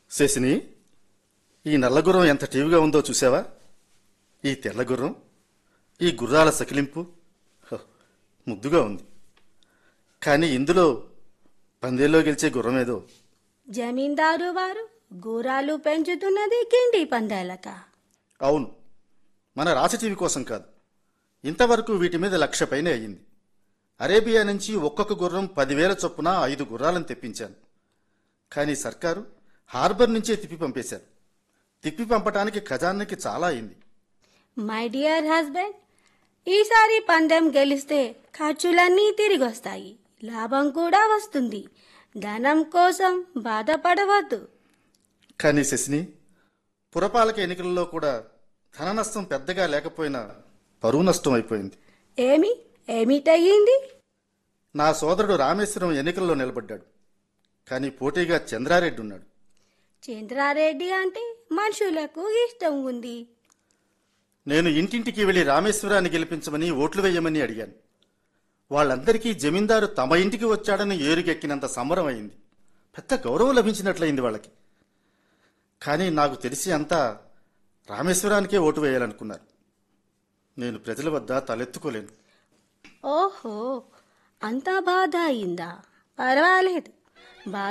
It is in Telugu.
శశిని, ఈ నల్ల గుర్రం ఎంత టీవీగా ఉందో చూసావా? ఈ తెల్ల గుర్రం, ఈ గుర్రాల సకిలింపు హో, ముద్దుగా ఉంది. కానీ ఇందులో పందేల్లో గెలిచే గుర్రమేదో. జమీందారు వారు గుర్రాలు పెంచుతున్నది కిండి పందాలక. అవును, మన రాసి టీవీ కోసం కాదు. ఇంతవరకు వీటి మీద 1,00,000 పైనే అయ్యింది. అరేబియా నుంచి ఒక్కొక్క గుర్రం 10,000 చొప్పున 5 గుర్రాలను తెప్పించాను. కానీ సర్కారు హార్బర్ నుంచే తిప్పి పంపేశారు. తిప్పి పంపటానికి ఖజానాకి చాలా అయింది. మై డియర్ హస్బెండ్, ఈసారి పందెం గెలిస్తే ఖర్చులన్నీ తిరిగొస్తాయి, లాభం కూడా వస్తుంది. ధనం కోసం బాధపడవద్దు. కానీ శశిని, పురపాలక ఎన్నికలలో కూడా ధన నష్టం పెద్దగా లేకపోయినా పరువు నష్టం అయిపోయింది. ఏమిటయ్యింది? నా సోదరుడు రామేశ్వరం ఎన్నికల్లో నిలబడ్డాడు. కానీ పోటీగా చంద్రారెడ్డి ఉన్నాడు. చంద్రారెడ్డి అంటే మనుషులకు ఇష్టం ఉంది. నేను ఇంటింటికి వెళ్లి రామేశ్వరాన్ని గెలిపించమని ఓట్లు వేయమని అడిగాను. వాళ్ళందరికీ జమీందారు తమ ఇంటికి వచ్చాడని ఏరుగెక్కినంత సంబరం అయింది. పెద్ద గౌరవం లభించినట్లయింది వాళ్ళకి. కానీ నాకు తెలిసి అంతా రామేశ్వరానికే ఓటు వేయాలనుకున్నారు. నేను ప్రజల వద్ద తలెత్తుకోలేను. ఓహో, అంత బాధ అయిందా? పర్వాలేదు,